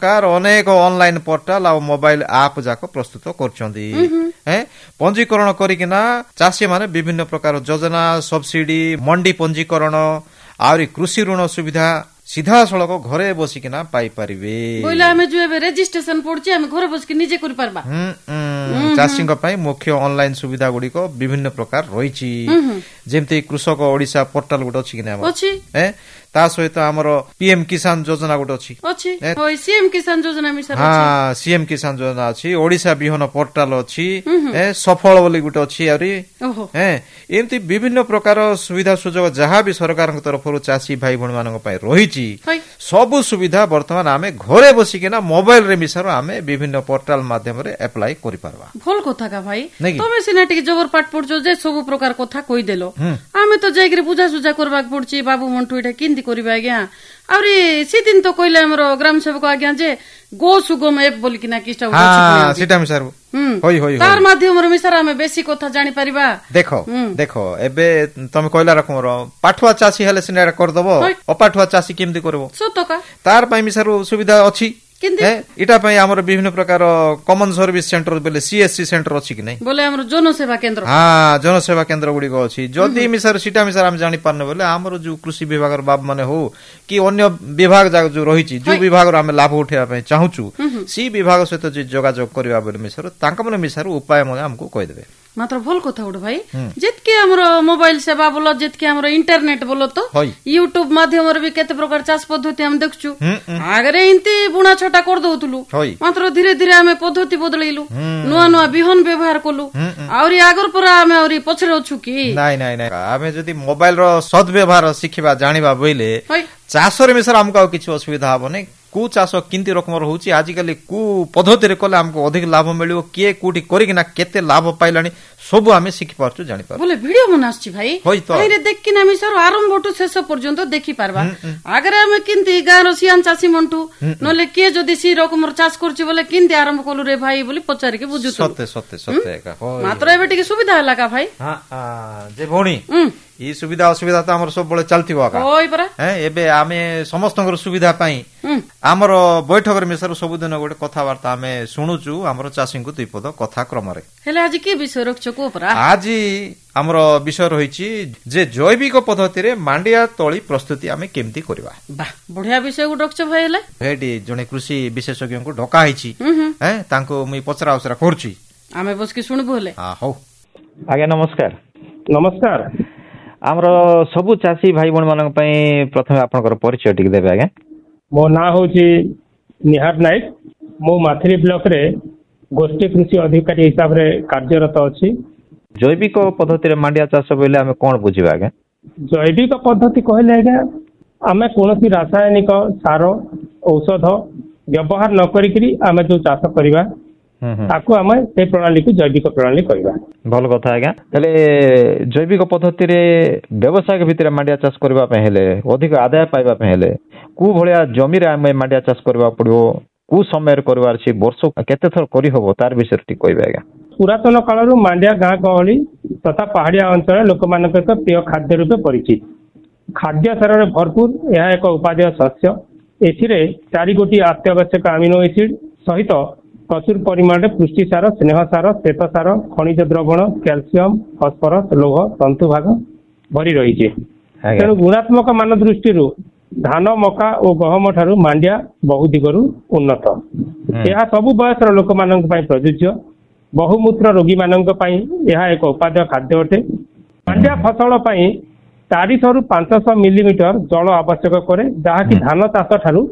सरकार अनेक online portal आ mobile app जाक प्रस्तुत करछंदी पंजीकरण करिकिना चाषी माने विभिन्न प्रकार योजना सब्सिडी मंडी पंजीकरण आउरी कृषि ऋण सुविधा सीधा सड़क घरे बसिकिना पाई परिबे बोला हमें जो एबे रजिस्ट्रेशन पड़छि हम घरे बसिक निजे करि परबा चाषी पई मुख्य ऑनलाइन सुविधा गुडी को विभिन्न प्रकार रहिछि जेमते कृषक ओडिसा पोर्टल गुड अछि किना ता सहित हमर पीएम किसान योजना गुड अछि होय सीएम किसान योजना मिसर अछि हां सीएम किसान योजना अछि ओडिसा बिहन पोर्टल अछि सफल बोली गुड अछि आरी एमती विभिन्न प्रकार सुविधा सुजोग जहा भी सरकार तरफरु चाषी भाई भण मानक पई रहिछि सब सुविधा वर्तमान आमे घरे बसिकिना मोबाइल रे मिसर आमे विभिन्न पोर्टल माध्यम रे अप्लाई करि परबा भल कथा का भाई तमे सिना टिक जबर पाठ पढछो जे सब प्रकार कथा कहि देलो आमे तो जाइकरी बुझा सुझा करबाक पड़छि बाबू मंटू एटा किंदी करबा आज्ञा आउरी सी दिन तो कहले हमर ग्राम सेवक आज्ञा जे गो सुगम ऐप बोल किना किस्टा उठछि हां सीटा मिसर होय होय तार माध्यम रे मिसर आमे बेसी कथा जानि परिबा देखो देखो एबे तमे कहला रकमर पाठुआ चासी हेले सिना कर दबो अपाठुआ चासी केमदी करबो सतका तार पई मिसर सुविधा अछि इटा पई हमर विभिन्न प्रकार कॉमन सर्विस सेंटर बेले सीएससी सेंटर अछि कि नै बोले हमर जन सेवा केंद्र हां जन सेवा केंद्र गुडी को अछि जदी मिसर सीटा मिसर हम जानि पारने बोले हमर जो कृषि विभाग बाब माने हो कि अन्य विभाग जा जो रहिछि जो विभाग रो हम लाभ उठेबा पई चाहूछु सी विभाग सहित जे जोगाजोग करबा बोले मिसर तांका माने मिसर उपाय म हमको कहि देबे मात्र भल कथा उठ भाई जितके हमरो मोबाइल सेवा बोलो जितके हमरो इंटरनेट बोलो तो यूट्यूब माध्यम रे भी केते प्रकार चाष पद्धति हम देखछु आगरे इंती बुणा छोटा कर दउतलु मात्र धीरे धीरे हमें पद्धति बदलैलु नुवा नुवा बिहन व्यवहार कलु आउरी आगर पर हमें आउरी पछरे अछु कि नाही नाही नाही हमें जदी मोबाइल रो सद्व्यवहार सिखिबा जानिबा बोइले चाष रे मिसर हमका किछि असुविधा हबो नै कु चाष किंती रकम रहउछि आजिकली कु पद्धति रे कले हमको अधिक लाभ मिलियो के कुटी करिकिना केते लाभ पाइलानी सब हमें सिखि पारछु जानि पार बोले वीडियो बनासछि भाई एरे देखकिना हमें सर आरंभ टु शेष पर्यंत देखि पारबा अगर हमें किंती गारो सियान चासी मंटू नले के जदी सी रकम चाष करछि बोले किंती आरंभ कलु रे भाई बोली पचारि के बुझु सत्य सत्य सत्य का होय मात्र एबे टिके सुविधा हला का भाई हां जे भोणी ई सुविधा असुविधा त हमर सब बळे चलथिबो का होय परा एबे आमे समस्तंकर सुविधा पई हमर बैठक रे मिसर सब दिन गोटे कथा वार्ता हमें सुनुचु हमर चासी को दुई पद कथा क्रम रे हेले आज की विषय रखछ को परा आज हमर विषय रहिछि जे जैविक पद्धति रे मांडिया तळी प्रस्तुति हमें केमती करबा बा बढ़िया विषय को रखछ भाई हेले हेडी जने कृषि विशेषज्ञ को ढका हिछि तांको मुई पचरा उसरा करछि आमे बस के सुनबो हेले हां हो आगे नमस्कार नमस्कार हमर सबु चासी भाई बण मानक पई प्रथमे आपनकर परिचय टिक देबे आगे मो ना होची निहार नायक मो माथरी ब्लॉक रे गोष्ठी कृषि अधिकारी हिसाब रे कार्यरत अछि जैविक पद्धति रे मांडिया चाष बोले हमें कोन बुझिबा आगे जैविक पद्धति कहले आगे हमें कोनोसी रासायनिक सार औषध व्यवहार न करिकरी हमें जो चाष करिबा ताको हमें से प्रणाली को जैविक प्रणाली करिबा भल कथा आज्ञा हेले जैविक पद्धति रे व्यवसाय के भितर मांडिया चाष करबा पे हेले अधिक आदाय पाइबा पे हेले कु भलिया जमी रे हमें मांडिया चाष करबा पड़ियो कु समय रे करबार छी वर्ष केते थर करी होबो तार विषय टी कहबे आज्ञा पुरातन कालरू मांडिया गाँ गहली तथा पहाड़िया अंचल लोक मानक एक प्रिय खाद्य रूपे परिचित खाद्य सार रे भरपूर यह एक उपादेय शस्य एथिरे 4 गोटी अत्यावश्यक अमीनो एसिड सहित प्रचुर परिमाण पुष्टि सार स्नेह सार श्वेत सार खनिज द्रवण कैल्शियम फॉस्फोरस लौह तंतु भाग भरी रही तेणु गुणात्मक मान दृष्टि धान मका और गहम ठारू मांडिया बहु दिगरु उन्नत यह सबु बयसर लोक मानक पई प्रयोज्य बहुमूत्र रोगी मानक पई यह एक उपादेय खाद्य अटे मांडिया फसल पई 400 रु 500 मिलीमीटर जल आवश्यक करे जहाँकि धान चाष ठारू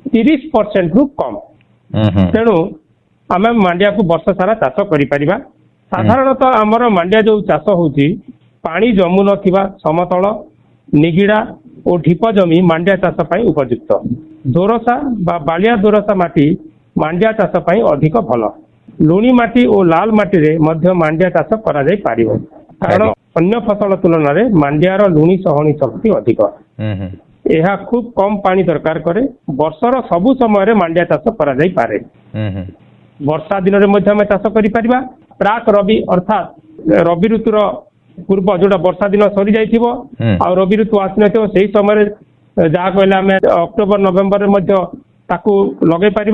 30% रु कम तेणु आम मांडिया को वर्ष सारा चाष करिपरिबा साधारणतः आमर मांडिया जो चाष होची पानी जमु नथिबा समतल निगिड़ा और ढीप जमी मांडिया चाष पई उपयुक्त दोरसा बा बालिया दोरसा माटी मांडिया चाष पई अधिक भल लुणी माटी और लाल माटी रे मध्य मांडिया चाष करा जाय पारिबो कारण अन्य फसल तुलना रे मांडियार लुणी सहनी शक्ति अधिक यह खूब कम पानी दरकार करे वर्षर सबु समय रे मांडिया चाष करा जाय पारे वर्षा दिन रे मध्य चाष करि परिबा प्राक रवि अर्थात रवि ऋतुर पूर्व जोटा वर्षा दिन सरी जाइथिबो आ रवि ऋतु आसी नथिबो सेही समय रे जहा कहले हमें अक्टोबर नवेम्बर रे मध्य ताकू लगे पारिबा